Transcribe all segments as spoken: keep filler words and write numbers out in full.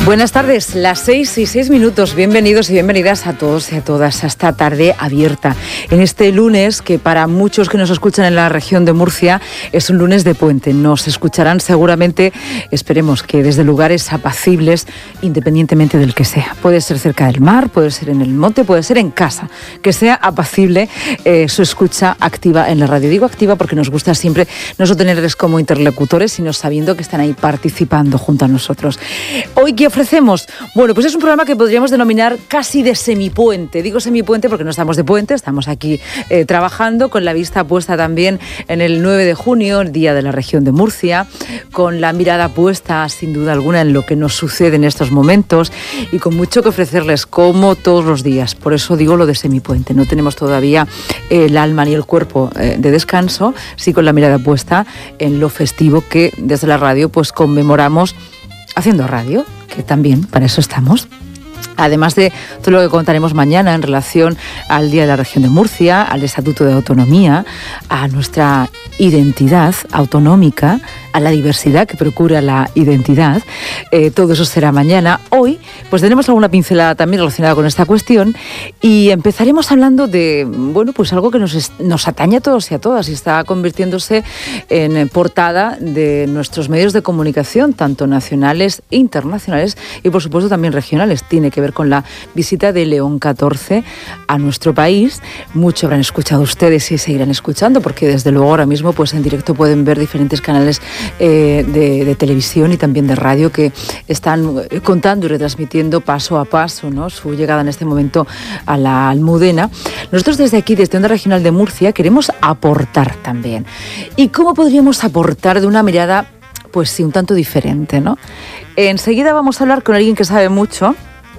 Buenas tardes, las seis y seis minutos. Bienvenidos y bienvenidas a todos y a todas a esta tarde abierta. En este lunes, que para muchos que nos escuchan en la región de Murcia, es un lunes de puente. Nos escucharán seguramente, esperemos que desde lugares apacibles, independientemente del que sea. Puede ser cerca del mar, puede ser en el monte, puede ser en casa. Que sea apacible eh, su escucha activa en la radio. Digo activa porque nos gusta siempre no solo tenerles como interlocutores, sino sabiendo que están ahí participando junto a nosotros. Hoy, ¿qué ofrecemos? Bueno, pues es un programa que podríamos denominar casi de semipuente. Digo semipuente porque no estamos de puente, estamos aquí eh, trabajando con la vista puesta también en el nueve de junio, el Día de la Región de Murcia, con la mirada puesta sin duda alguna en lo que nos sucede en estos momentos y con mucho que ofrecerles como todos los días. Por eso digo lo de semipuente. No tenemos todavía el alma ni el cuerpo eh, de descanso, sí con la mirada puesta en lo festivo que desde la radio pues conmemoramos haciendo radio, que también para eso estamos. Además de todo lo que contaremos mañana en relación al Día de la Región de Murcia, al Estatuto de Autonomía, a nuestra identidad autonómica, a la diversidad que procura la identidad, eh, todo eso será mañana. Hoy pues tenemos alguna pincelada también relacionada con esta cuestión y empezaremos hablando de, bueno, pues algo que nos, es, nos atañe a todos y a todas y está convirtiéndose en portada de nuestros medios de comunicación, tanto nacionales e internacionales y por supuesto también regionales. Tiene que ver con la visita de León catorce a nuestro país. Mucho habrán escuchado ustedes y seguirán escuchando porque desde luego ahora mismo pues en directo pueden ver diferentes canales eh, de, de televisión y también de radio que están contando y retransmitiendo paso a paso, ¿no?, su llegada en este momento a la Almudena. Nosotros desde aquí, desde Onda Regional de Murcia, queremos aportar también. ¿Y cómo podríamos aportar de una mirada, pues sí, un tanto diferente, ¿no? Enseguida vamos a hablar con alguien que sabe mucho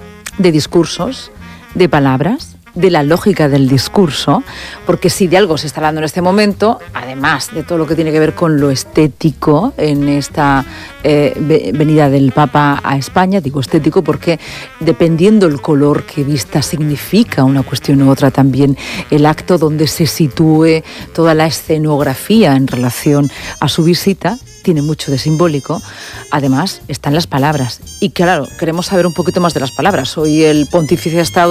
de discursos, de palabras, de la lógica del discurso, porque si de algo se está hablando en este momento, además de todo lo que tiene que ver con lo estético en esta eh, venida del Papa a España, digo estético porque dependiendo el color que vista significa una cuestión u otra también el acto donde se sitúe toda la escenografía en relación a su visita, tiene mucho de simbólico. Además, están las palabras. Y claro, queremos saber un poquito más de las palabras. Hoy el pontífice ha estado